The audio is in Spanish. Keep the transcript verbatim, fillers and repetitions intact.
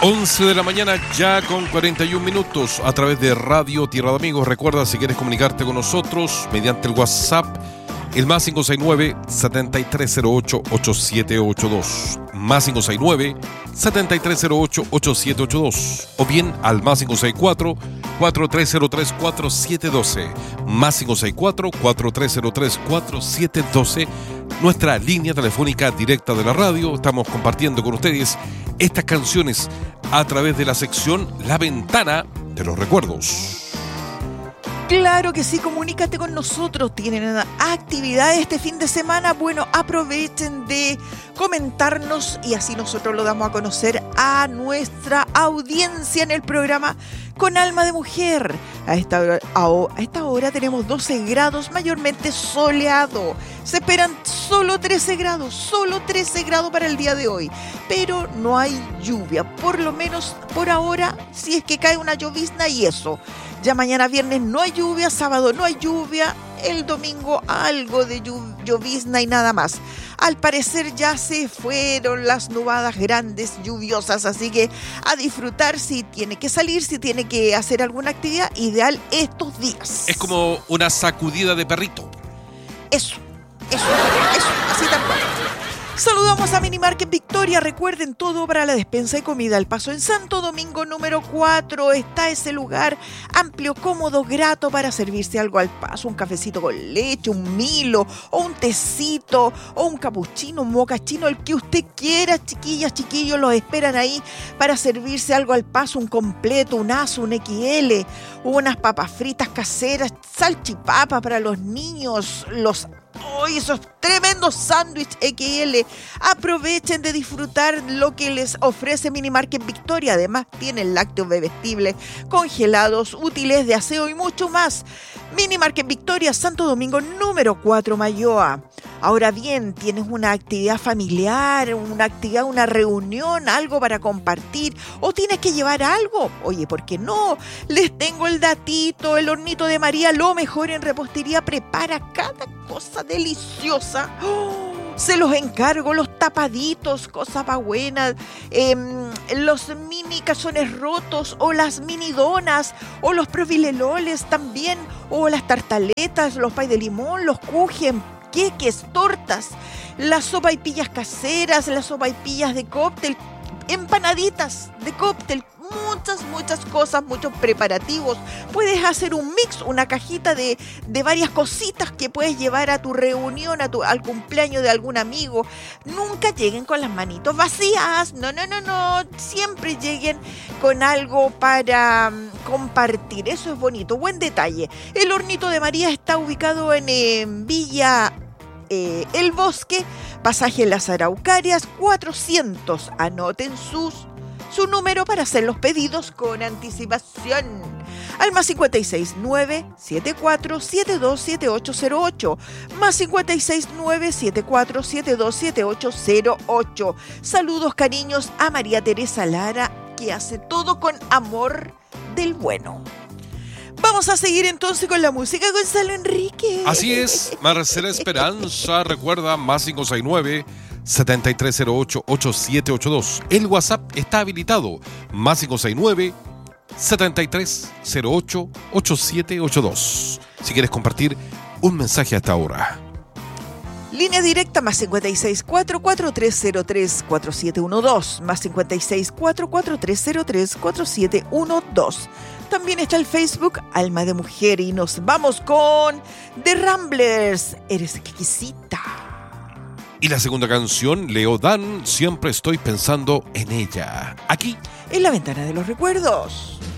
once de la mañana ya con cuarenta y un minutos a través de Radio Tierra de Amigos. Recuerda, si quieres comunicarte con nosotros mediante el WhatsApp, el más cinco seis nueve, siete tres cero ocho, ocho siete ocho dos, más cinco seis nueve, siete tres cero ocho, ocho siete ocho dos, o bien al más cinco seis cuatro, cuatro tres cero tres, cuatro siete uno dos, más cinco seis cuatro, cuatro tres cero tres, cuatro siete uno dos, nuestra línea telefónica directa de la radio. Estamos compartiendo con ustedes estas canciones a través de la sección La Ventana de los Recuerdos. Claro que sí, comunícate con nosotros. ¿Tienen actividades este fin de semana? Bueno, aprovechen de comentarnos y así nosotros lo damos a conocer a nuestra audiencia en el programa Con Alma de Mujer. A esta hora, a esta hora tenemos doce grados, mayormente soleado. Se esperan solo trece grados, solo trece grados para el día de hoy. Pero no hay lluvia, por lo menos por ahora, si es que cae una llovizna y eso. Ya mañana viernes no hay lluvia, sábado no hay lluvia, el domingo algo de llovizna y nada más. Al parecer ya se fueron las nubadas grandes lluviosas, así que a disfrutar si tiene que salir, si tiene que hacer alguna actividad, ideal estos días. Es como una sacudida de perrito. Eso, eso, eso, así tal cual. Saludamos a Mini Market Victoria. Recuerden, todo para la despensa y comida al paso. En Santo Domingo número cuatro está ese lugar amplio, cómodo, grato para servirse algo al paso. Un cafecito con leche, un Milo, o un tecito, o un capuchino, un mocachino, el que usted quiera, chiquillas, chiquillos, los esperan ahí para servirse algo al paso. Un completo, un aso, un equis ele, unas papas fritas caseras, salchipapa para los niños, los ¡oh, esos tremendos sándwiches equis ele! Aprovechen de disfrutar lo que les ofrece Mini Market Victoria. Además, tienen lácteos bebestibles, congelados, útiles de aseo y mucho más. Mini Market Victoria, Santo Domingo número cuatro, Mayoa. Ahora bien, tienes una actividad familiar, una actividad, una reunión, algo para compartir, o tienes que llevar algo. Oye, ¿por qué no? Les tengo el datito, el hornito de María, lo mejor en repostería, prepara cada cosa deliciosa. ¡Oh! Se los encargo, los tapaditos, cosas pa' buenas, eh, los mini cazones rotos, o las mini donas, o los profileloles también, o las tartaletas, los pay de limón, los kuchen, queques, tortas, las sopaipillas caseras, las sopaipillas de cóctel, empanaditas de cóctel, muchas, muchas cosas, muchos preparativos. Puedes hacer un mix, una cajita de, de varias cositas que puedes llevar a tu reunión, a tu, al cumpleaños de algún amigo. Nunca lleguen con las manitos vacías, no, no, no, no, siempre lleguen con algo para um, compartir, eso es bonito, buen detalle. El hornito de María está ubicado en eh, Villa eh, El Bosque, pasaje Las Araucarias cuatrocientos, anoten sus su número para hacer los pedidos con anticipación. Al más cinco seis nueve, siete cuatro siete dos, siete ocho cero ocho, más cinco seis nueve, siete cuatro siete dos, siete ocho cero ocho. Saludos, cariños, a María Teresa Lara, que hace todo con amor del bueno. Vamos a seguir entonces con la música, Gonzalo Enrique. Así es, Marcela Esperanza, recuerda, más cinco seis nueve, siete tres cero ocho, ocho siete ocho dos. El WhatsApp está habilitado, más cinco seis nueve, siete tres cero ocho, ocho siete ocho dos. Si quieres compartir un mensaje hasta ahora. Línea directa más cinco seis cuatro, cuatro tres cero tres, cuatro siete uno dos, más cinco seis cuatro, cuatro tres cero tres, cuatro siete uno dos. También está el Facebook Alma de Mujer y nos vamos con The Ramblers, Eres Exquisita. Y la segunda canción, Leo Dan, Siempre estoy pensando en ella. Aquí, en La Ventana de los Recuerdos.